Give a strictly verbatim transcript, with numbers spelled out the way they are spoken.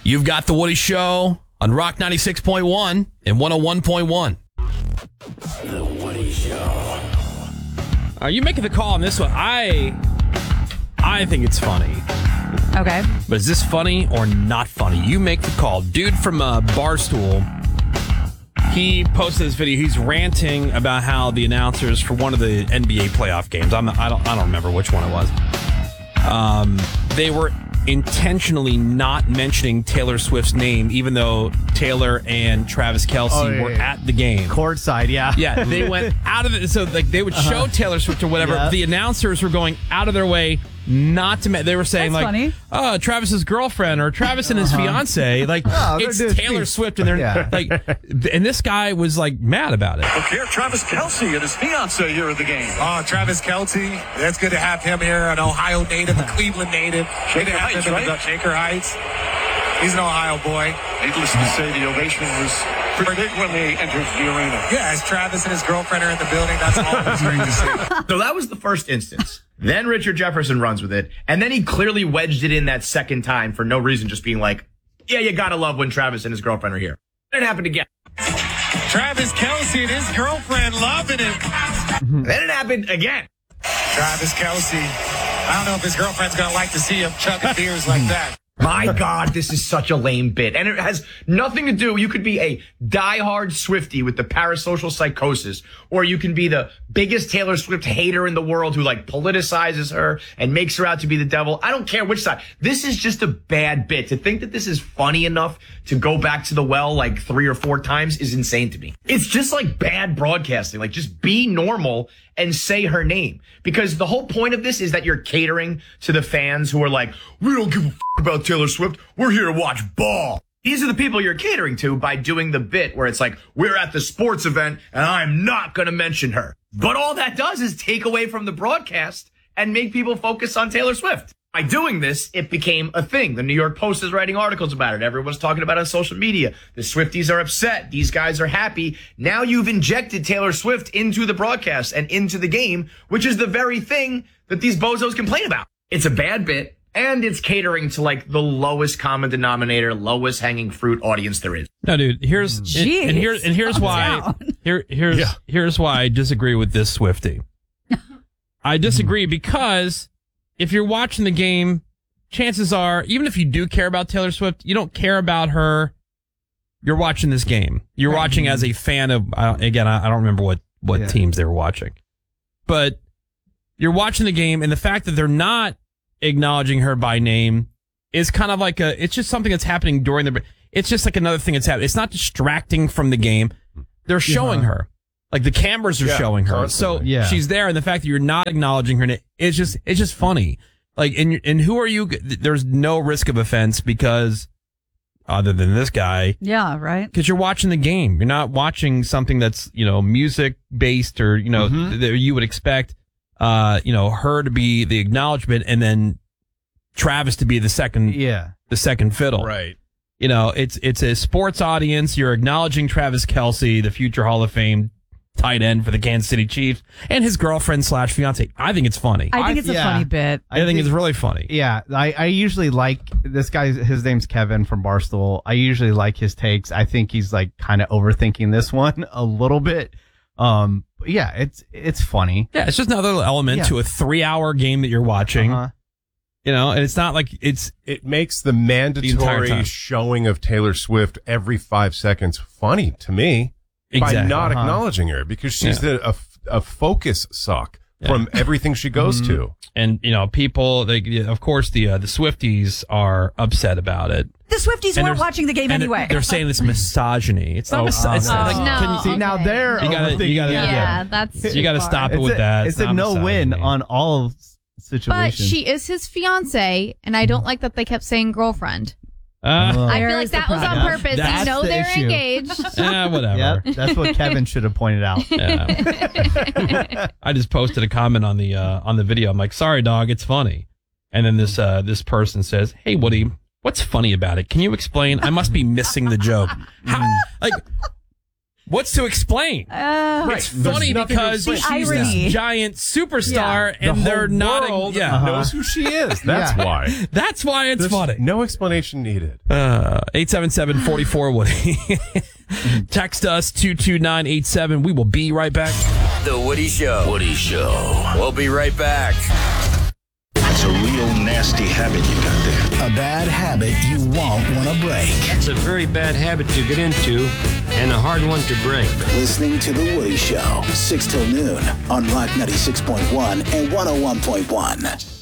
You've got The Woody Show on Rock ninety-six point one and one oh one point one. The Woody Show. Are you making the call on this one? I, I think it's funny. Okay. But is this funny or not funny? You make the call. Dude from uh, Barstool, he posted this video. He's ranting about how the announcers for one of the N B A playoff games, I'm, I don't I don't remember which one it was, um, they were intentionally not mentioning Taylor Swift's name, even though Taylor and Travis Kelce oh, yeah, were yeah. at the game. Courtside, yeah. Yeah, they went out of it. So like they would show uh-huh. Taylor Swift or whatever. Yeah. The announcers were going out of their way not to. They were saying That's like, funny. "Oh, Travis's girlfriend or Travis and his uh-huh. fiance." Like oh, it's Taylor Swift, and they're yeah. like, and this guy was like mad about it. Look here, Travis Kelce and his fiance here at the game. Oh, Travis Kelce. That's good to have him here, an Ohio native, a Cleveland native. Shaker Heights, right? Shaker Heights. He's an Ohio boy. Needless to say, the ovation was pretty big when they entered the arena. Yeah, as Travis and his girlfriend are in the building, that's always great to see. So that was the first instance. Then Richard Jefferson runs with it, and then he clearly wedged it in that second time for no reason, just being like, yeah, you gotta love when Travis and his girlfriend are here. Then it happened again. Travis Kelce and his girlfriend loving it. Then it happened again. Travis Kelce. I don't know if his girlfriend's gonna like to see him chugging beers like that. My God, this is such a lame bit. And it has nothing to do. You could be a diehard Swiftie with the parasocial psychosis, or you can be the biggest Taylor Swift hater in the world who like politicizes her and makes her out to be the devil. I don't care which side. This is just a bad bit. To think that this is funny enough to go back to the well like three or four times is insane to me. It's just like bad broadcasting. Like just be normal and say her name. Because the whole point of this is that you're catering to the fans who are like, we don't give a f- about Taylor Swift. We're here to watch ball. These are the people you're catering to by doing the bit where it's like, we're at the sports event and I'm not going to mention her. But all that does is take away from the broadcast and make people focus on Taylor Swift. By doing this, it became a thing. The New York Post is writing articles about it. Everyone's talking about it on social media. The Swifties are upset. These guys are happy. Now you've injected Taylor Swift into the broadcast and into the game, which is the very thing that these bozos complain about. It's a bad bit, and it's catering to like the lowest common denominator, lowest hanging fruit audience there is. No, dude, here's Jeez, and, and here's and here's why down. here here's yeah. here's why I disagree with this Swiftie. I disagree because if you're watching the game, chances are, even if you do care about Taylor Swift, you don't care about her. You're watching this game. You're right. watching as a fan of, uh, again, I, I don't remember what, what yeah. teams they were watching. But you're watching the game, and the fact that they're not acknowledging her by name is kind of like a, it's just something that's happening during the, it's just like another thing that's happening. It's not distracting from the game. They're showing yeah. her. Like the cameras are yeah, showing her, so yeah. she's there, and the fact that you're not acknowledging her, it's just it's just funny. Like, and and who are you? There's no risk of offense because, other than this guy, yeah, right. Because you're watching the game, you're not watching something that's you know music based or you know mm-hmm. that you would expect, uh, you know her to be the acknowledgement and then Travis to be the second, yeah, the second fiddle, right. You know, it's it's a sports audience. You're acknowledging Travis Kelce, the future Hall of Fame tight end for the Kansas City Chiefs, and his girlfriend slash fiance. I think it's funny. I think it's I, a yeah. funny bit. I, I think, think it's really funny. Yeah, I, I usually like this guy. His name's Kevin from Barstool. I usually like his takes. I think he's like kind of overthinking this one a little bit. Um, but yeah, it's it's funny. Yeah, it's just another element yeah. to a three-hour game that you're watching. Uh-huh. You know, and it's not like it's... It makes the mandatory the showing of Taylor Swift every five seconds funny to me. Exactly. By not uh-huh. acknowledging her, because she's yeah. the, a, a focus suck yeah. from everything she goes mm-hmm. to. And, you know, people, they, of course, the uh, the Swifties are upset about it. The Swifties weren't watching the game and anyway. They're saying it's misogyny. It's not oh, misogyny. It's oh, like, no. can you, see, okay. now they're you gotta, you gotta, yeah, yeah, that's you gotta stop it with a, that. It's, it's a no win on all situations. But she is his fiance, and I don't like that they kept saying girlfriend. Uh, oh. I feel like that was on purpose. That's you know the they're issue. engaged. Yeah, whatever. Yep, that's what Kevin should have pointed out. Yeah. I just posted a comment on the uh, on the video. I'm like, sorry, dog, it's funny. And then this uh, this person says, hey, Woody, what's funny about it? Can you explain? I must be missing the joke. How, like, What's to explain? Uh, it's funny because she's irony. this giant superstar, Yeah. and The they're whole not. world yeah, uh-huh. knows who she is. That's Yeah. why. that's why it's There's funny. No explanation needed. Uh, eight seven seven, four four, Woody. Text us two two nine eight seven. We will be right back. The Woody Show. Woody Show. We'll be right back. It's a real nasty habit you got there. A bad habit you won't want to break. It's a very bad habit to get into and a hard one to break. Listening to The Woody Show, six till noon on Rock ninety-six point one and one oh one point one.